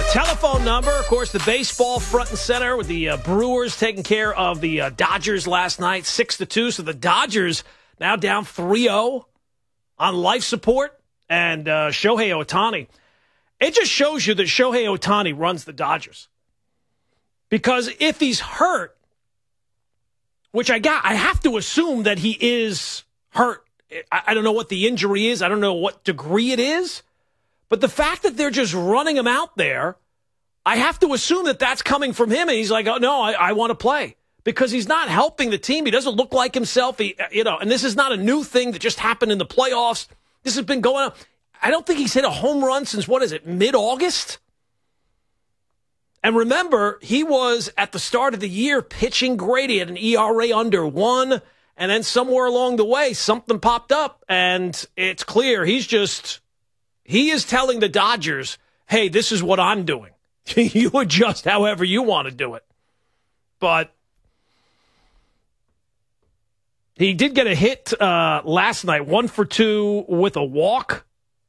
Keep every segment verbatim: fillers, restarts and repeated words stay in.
Telephone number, of course, the baseball front and center with the uh, Brewers taking care of the uh, Dodgers last night, six to two. So the Dodgers now down three oh on life support. And uh, Shohei Ohtani, it just shows you that Shohei Ohtani runs the Dodgers. Because if he's hurt, which I got, I have to assume that he is hurt. I, I don't know what the injury is. I don't know what degree it is. But the fact that they're just running him out there, I have to assume that that's coming from him. And he's like, oh, no, I, I want to play. Because he's not helping the team. He doesn't look like himself. He, you know, and this is not a new thing that just happened in the playoffs. This has been going on. I don't think he's hit a home run since, what is it, mid-August? And remember, he was, at the start of the year, pitching great. He had an E R A under one. And then somewhere along the way, something popped up. And it's clear he's just... He is telling the Dodgers, hey, this is what I'm doing. You adjust however you want to do it. But he did get a hit uh, last night, one for two with a walk.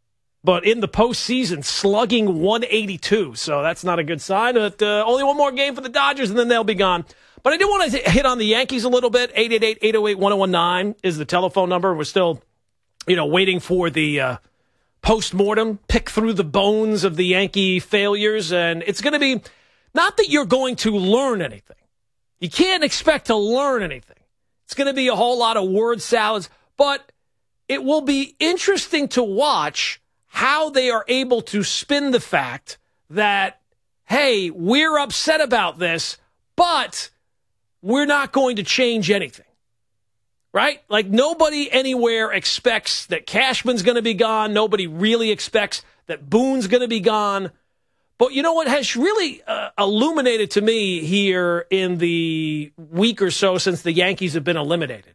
But in the postseason, slugging one eighty-two. So that's not a good sign. But, uh, only one more game for the Dodgers, and then they'll be gone. But I do want to hit on the Yankees a little bit. eight eight eight, eight oh eight, one oh one nine is the telephone number. We're still, you know, waiting for the... Uh, post-mortem, pick through the bones of the Yankee failures, and it's going to be not that you're going to learn anything. You can't expect to learn anything. It's going to be a whole lot of word salads, but it will be interesting to watch how they are able to spin the fact that, hey, we're upset about this, but we're not going to change anything. Right? Like, nobody anywhere expects that Cashman's going to be gone. Nobody really expects that Boone's going to be gone. But you know what has really uh, illuminated to me here in the week or so since the Yankees have been eliminated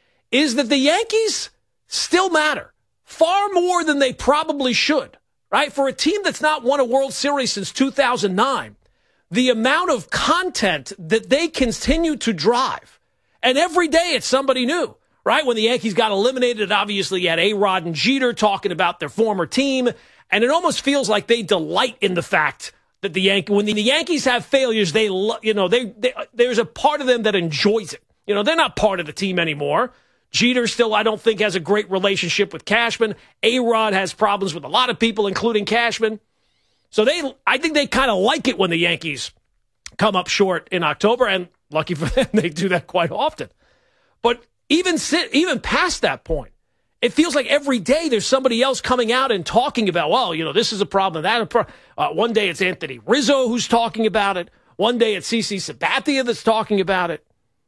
is that the Yankees still matter far more than they probably should. Right? For a team that's not won a World Series since two thousand nine, the amount of content that they continue to drive. And every day it's somebody new, right? When the Yankees got eliminated, obviously you had A-Rod and Jeter talking about their former team. And it almost feels like they delight in the fact that the Yankees, when the Yankees have failures, they, you know, they, they, there's a part of them that enjoys it. You know, they're not part of the team anymore. Jeter still, I don't think, has a great relationship with Cashman. A-Rod has problems with a lot of people, including Cashman. So they, I think they kind of like it when the Yankees come up short in October, and lucky for them, they do that quite often. But even sit, even past that point, it feels like every day there's somebody else coming out and talking about, well, you know, this is a problem, that a problem. Uh, one day it's Anthony Rizzo who's talking about it. One day it's CeCe Sabathia that's talking about it.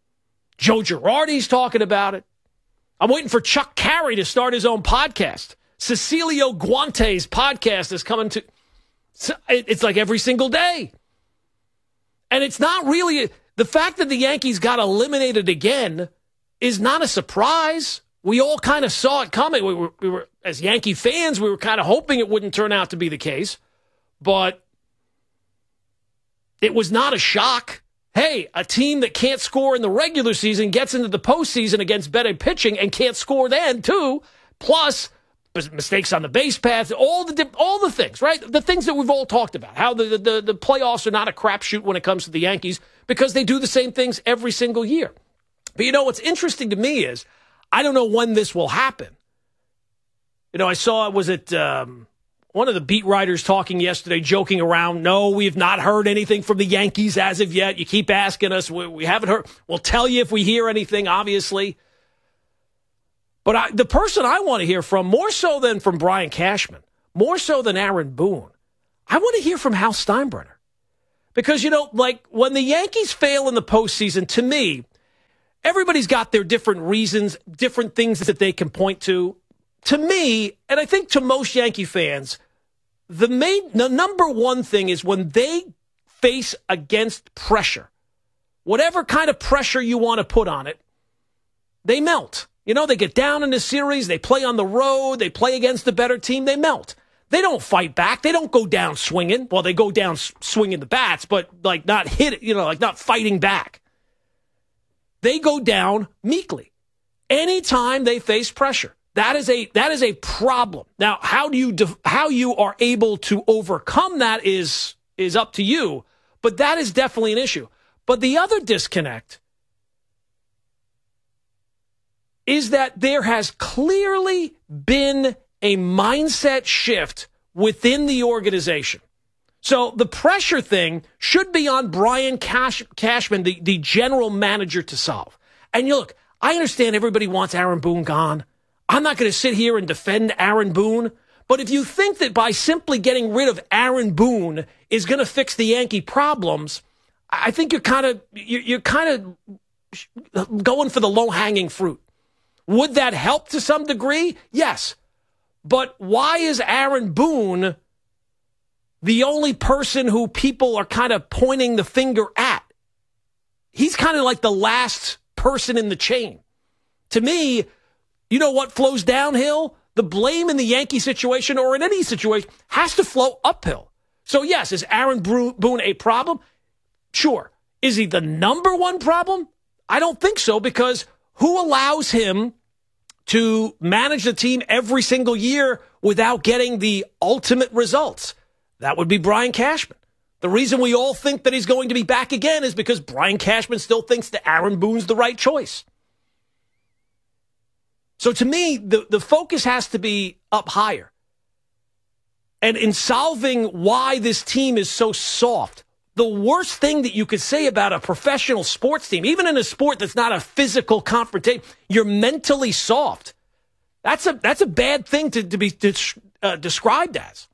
Joe Girardi's talking about it. I'm waiting for Chuck Carey to start his own podcast. Cecilio Guante's podcast is coming to... It's like every single day. And it's not really... The fact that the Yankees got eliminated again is not a surprise. We all kind of saw it coming. We were, we were, as Yankee fans, we were kind of hoping it wouldn't turn out to be the case. But it was not a shock. Hey, a team that can't score in the regular season gets into the postseason against better pitching and can't score then, too. Plus, mistakes on the base paths, all the all the things, right? The things that we've all talked about. How the, the, the playoffs are not a crapshoot when it comes to the Yankees because they do the same things every single year. But you know, what's interesting to me is I don't know when this will happen. You know, I saw, was it um, one of the beat writers talking yesterday, joking around, no, we've not heard anything from the Yankees as of yet. You keep asking us. We, we haven't heard. We'll tell you if we hear anything, obviously. But I, the person I want to hear from, more so than from Brian Cashman, more so than Aaron Boone, I want to hear from Hal Steinbrenner. Because, you know, like when the Yankees fail in the postseason, to me, everybody's got their different reasons, different things that they can point to. To me, and I think to most Yankee fans, the main, the number one thing is when they face against pressure, whatever kind of pressure you want to put on it, they melt. You know, they get down in the series, they play on the road, they play against the better team, they melt. They don't fight back. They don't go down swinging. Well, they go down swinging the bats, but like not hit it, you know, like not fighting back. They go down meekly anytime they face pressure. That is a that is a problem. Now, how do you def- how you are able to overcome that is is up to you, but that is definitely an issue. But the other disconnect is that there has clearly been a mindset shift within the organization. So the pressure thing should be on Brian Cash- Cashman, the, the general manager, to solve. And you look, I understand everybody wants Aaron Boone gone. I'm not going to sit here and defend Aaron Boone. But if you think that by simply getting rid of Aaron Boone is going to fix the Yankee problems, I think you're kind of you're, you're kind of going for the low-hanging fruit. Would that help to some degree? Yes. But why is Aaron Boone the only person who people are kind of pointing the finger at? He's kind of like the last person in the chain. To me, you know what flows downhill? The blame in the Yankee situation or in any situation has to flow uphill. So yes, is Aaron Boone a problem? Sure. Is he the number one problem? I don't think so, because who allows him to manage the team every single year without getting the ultimate results? That would be Brian Cashman. The reason we all think that he's going to be back again is because Brian Cashman still thinks that Aaron Boone's the right choice. So to me, the, the focus has to be up higher. And in solving why this team is so soft, the worst thing that you could say about a professional sports team, even in a sport that's not a physical confrontation, you're mentally soft. That's a that's a bad thing to, to be to, uh, described as.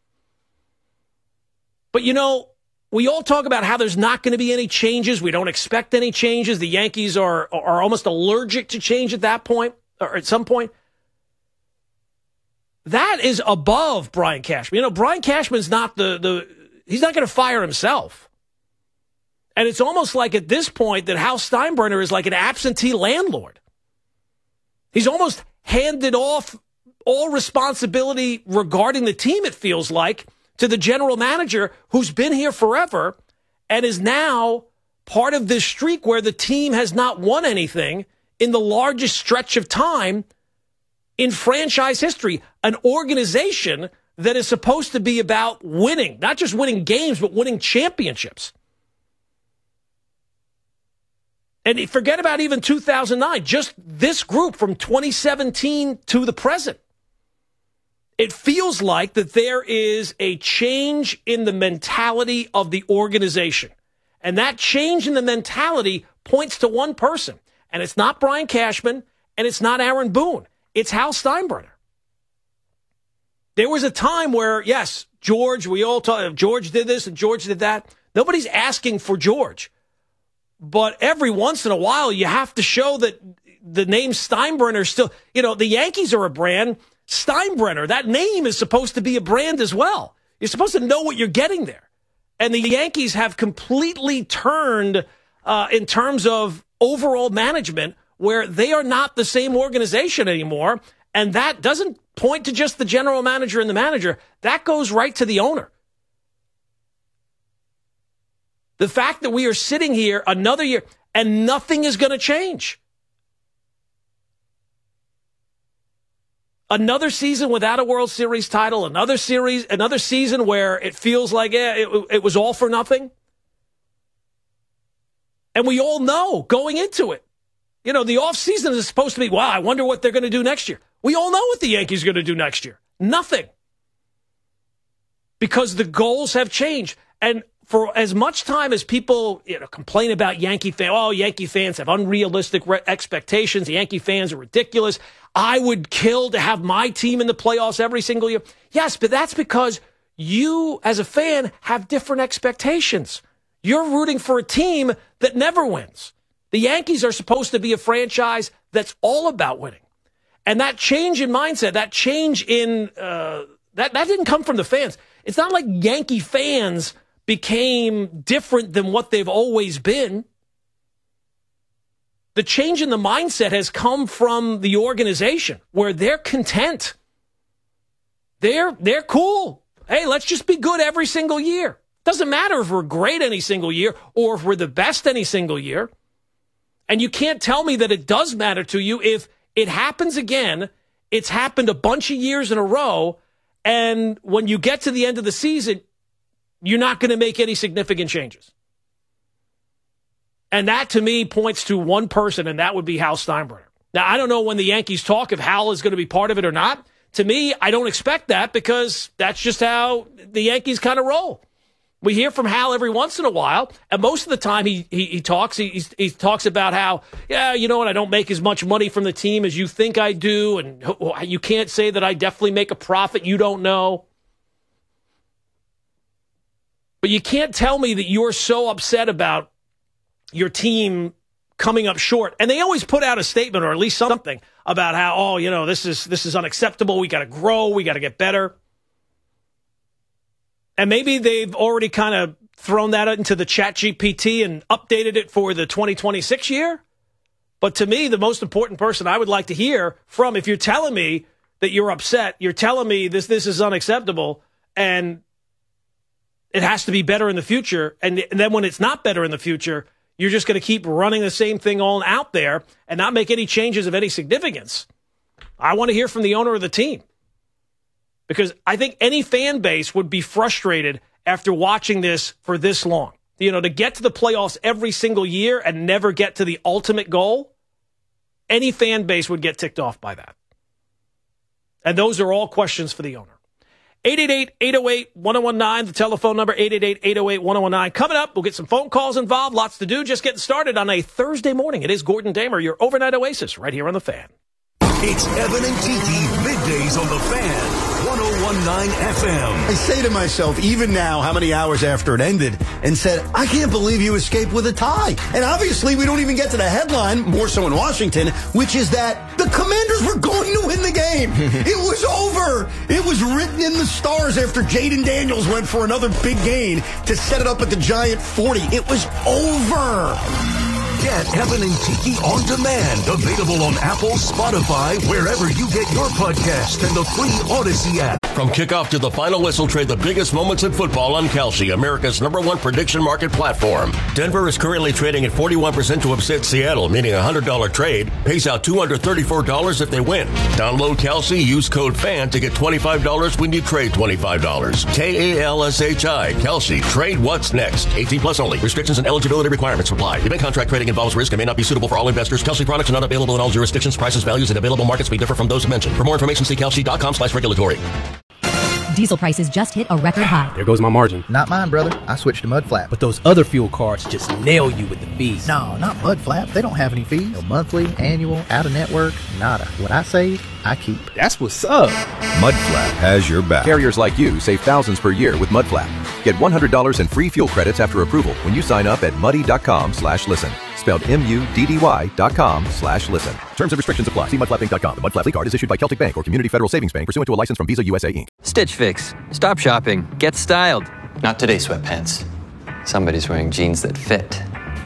But, you know, we all talk about how there's not going to be any changes. We don't expect any changes. The Yankees are are almost allergic to change at that point, or at some point. That is above Brian Cashman. You know, Brian Cashman's not the, the he's not going to fire himself. And it's almost like at this point that Hal Steinbrenner is like an absentee landlord. He's almost handed off all responsibility regarding the team, it feels like, to the general manager who's been here forever and is now part of this streak where the team has not won anything in the largest stretch of time in franchise history. An organization that is supposed to be about winning, not just winning games, but winning championships. And forget about even two thousand nine, just this group from twenty seventeen to the present. It feels like that there is a change in the mentality of the organization. And that change in the mentality points to one person. And it's not Brian Cashman, and it's not Aaron Boone. It's Hal Steinbrenner. There was a time where, yes, George, we all talk, George did this and George did that. Nobody's asking for George. But every once in a while, you have to show that the name Steinbrenner still, you know, the Yankees are a brand. Steinbrenner, that name is supposed to be a brand as well. You're supposed to know what you're getting there. And the Yankees have completely turned uh, in terms of overall management, where they are not the same organization anymore. And that doesn't point to just the general manager and the manager. That goes right to the owner. The fact that we are sitting here another year and nothing is going to change. Another season without a World Series title, another series, another season where it feels like yeah, it, it was all for nothing. And we all know going into it, you know, the offseason is supposed to be, wow, I wonder what they're going to do next year. We all know what the Yankees are going to do next year. Nothing. Because the goals have changed. And for as much time as people, you know, complain about Yankee fans, oh, Yankee fans have unrealistic re- expectations. The Yankee fans are ridiculous. I would kill to have my team in the playoffs every single year. Yes, but that's because you, as a fan, have different expectations. You're rooting for a team that never wins. The Yankees are supposed to be a franchise that's all about winning. And that change in mindset, that change in, uh, that, that didn't come from the fans. It's not like Yankee fans became different than what they've always been. The change in the mindset has come from the organization where they're content. They're, they're cool. Hey, let's just be good every single year. Doesn't matter if we're great any single year or if we're the best any single year. And you can't tell me that it does matter to you if it happens again. It's happened a bunch of years in a row. And when you get to the end of the season, you're not going to make any significant changes. And that, to me, points to one person, and that would be Hal Steinbrenner. Now, I don't know when the Yankees talk if Hal is going to be part of it or not. To me, I don't expect that because that's just how the Yankees kind of roll. We hear from Hal every once in a while, and most of the time he he, he talks he, he he talks about how, yeah, you know what, I don't make as much money from the team as you think I do, and you can't say that I definitely make a profit you don't know. But you can't tell me that you're so upset about your team coming up short. And they always put out a statement or at least something about how, oh, you know, this is this is unacceptable. We got to grow. We got to get better. And maybe they've already kind of thrown that into the Chat G P T and updated it for the twenty twenty-six year. But to me, the most important person I would like to hear from, if you're telling me that you're upset, you're telling me this this is unacceptable and it has to be better in the future, and, and then when it's not better in the future, you're just going to keep running the same thing all out there and not make any changes of any significance. I want to hear from the owner of the team. Because I think any fan base would be frustrated after watching this for this long. You know, to get to the playoffs every single year and never get to the ultimate goal, any fan base would get ticked off by that. And those are all questions for the owner. eight eight eight, eight oh eight, one oh one nine, the telephone number, eight eight eight, eight oh eight, one oh one nine. Coming up, we'll get some phone calls involved, lots to do. Just getting started on a Thursday morning. It is Gordon Damer, your overnight oasis, right here on The Fan. It's Evan and Tiki, middays on The Fan, one oh one point nine F M. I say to myself, even now, how many hours after it ended, and said, I can't believe you escaped with a tie. And obviously, we don't even get to the headline, more so in Washington, which is that the Commanders were going to win the game. It was over. It was written in the stars after Jaden Daniels went for another big gain to set it up at the Giant forty. It was over. Get Evan and Tiki on demand. Available on Apple, Spotify, wherever you get your podcast, and the free Odyssey app. From kickoff to the final whistle, trade the biggest moments in football on Kalshi, America's number one prediction market platform. Denver is currently trading at forty-one percent to upset Seattle, meaning a one hundred dollars trade pays out two hundred thirty-four dollars if they win. Download Kalshi, use code FAN to get twenty-five dollars when you trade twenty-five dollars. K A L S H I, Kalshi. Trade what's next. eighteen plus only. Restrictions and eligibility requirements apply. Event contract trading involves risk and may not be suitable for all investors. Kalshi products are not available in all jurisdictions. Prices, values, and available markets may differ from those mentioned. For more information, see kalshi.com slash regulatory. Diesel prices just hit a record high. There goes my margin. Not mine, brother. I switched to Mudflap. But those other fuel cards just nail you with the fees. No, not Mudflap. They don't have any fees. No monthly, annual, out-of-network, nada. What I save, I keep. That's what's up. Mudflap has your back. Carriers like you save thousands per year with Mudflap. Get one hundred dollars in free fuel credits after approval when you sign up at muddy.com slash listen. Spelled M-U-D-D-Y dot com slash listen. Terms and restrictions apply. See mudflap inc dot com. The Mudflap Lead Card is issued by Celtic Bank or Community Federal Savings Bank pursuant to a license from Visa U S A Incorporated. Stitch Fix. Stop shopping. Get styled. Not today, sweatpants. Somebody's wearing jeans that fit.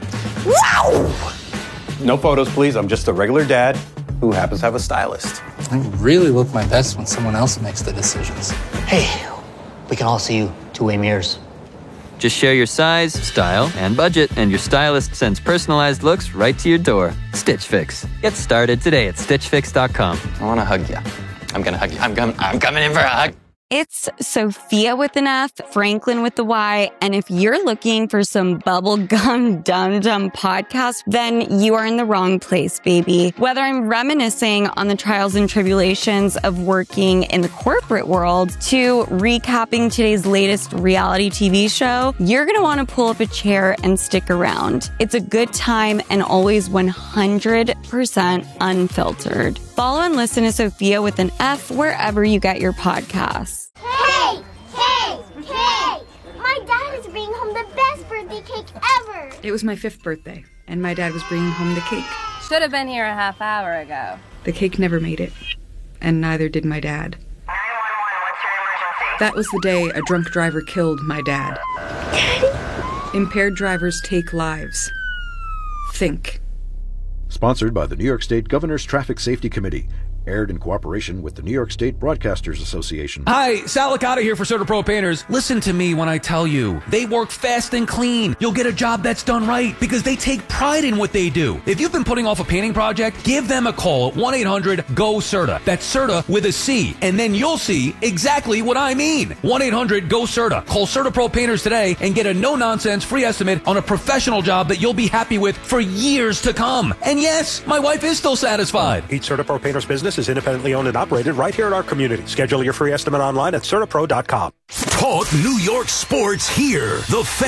Wow! No photos, please. I'm just a regular dad who happens to have a stylist. I really look my best when someone else makes the decisions. Hey, we can all see you two-way mirrors. Just share your size, style, and budget, and your stylist sends personalized looks right to your door. Stitch Fix. Get started today at stitch fix dot com. I want to hug you. I'm going to hug you. I'm, com- I'm coming in for a hug. It's Sophia with an F, Franklin with the Y, and if you're looking for some bubblegum dum-dum podcast, then you are in the wrong place, baby. Whether I'm reminiscing on the trials and tribulations of working in the corporate world to recapping today's latest reality T V show, you're going to want to pull up a chair and stick around. It's a good time and always one hundred percent unfiltered. Follow and listen to Sophia with an F wherever you get your podcasts. Hey! Hey! Hey! My dad is bringing home the best birthday cake ever! It was my fifth birthday, and my dad was bringing home the cake. Should have been here a half hour ago. The cake never made it, and neither did my dad. nine one one, what's your emergency? That was the day a drunk driver killed my dad. Daddy? Impaired drivers take lives. Think. Sponsored by the New York State Governor's Traffic Safety Committee Aired in cooperation with the New York State Broadcasters Association. Hi, Sal Licata here for CertaPro Painters. Listen to me when I tell you, they work fast and clean. You'll get a job that's done right because they take pride in what they do. If you've been putting off a painting project, give them a call at one eight hundred G O C E R T A. That's CERTA with a C, and then you'll see exactly what I mean. one eight hundred G O C E R T A. Call CertaPro Painters today and get a no-nonsense free estimate on a professional job that you'll be happy with for years to come. And yes, my wife is still satisfied. Each CertaPro Painters business is independently owned and operated right here in our community. Schedule your free estimate online at CertaPro dot com. Talk New York sports here. The